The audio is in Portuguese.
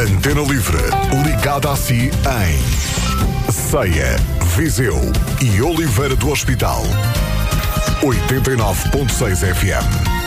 Antena Livre, ligada a si em Ceia, Viseu e Oliveira do Hospital. 89.6 FM.